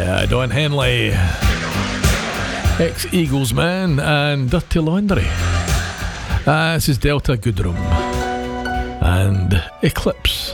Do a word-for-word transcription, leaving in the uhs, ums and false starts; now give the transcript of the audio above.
Yeah, Don Henley, ex-Eagles man, and Dirty Laundry. Uh, this is Delta Goodrem and Eclipse.